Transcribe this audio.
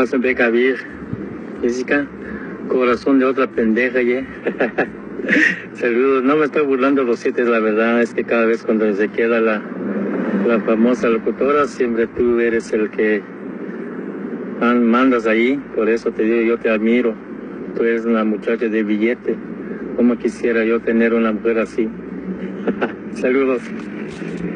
Pasan beca vir, Jessica, corazón de otra pendeja, ¿ye? Saludos, no me estoy burlando los 7, la verdad es que cada vez cuando se queda la famosa locutora, siempre tú eres el que mandas ahí, por eso te digo, yo te admiro, tú eres una muchacha de billete, como quisiera yo tener una mujer así. Saludos.